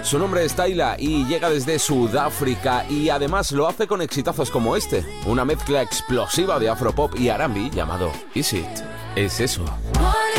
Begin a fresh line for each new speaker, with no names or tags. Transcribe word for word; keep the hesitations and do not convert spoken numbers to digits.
Su nombre es Tyla y llega desde Sudáfrica y además lo hace con exitazos como este, una mezcla explosiva de afropop y R and B llamado Is It? ¿Es eso?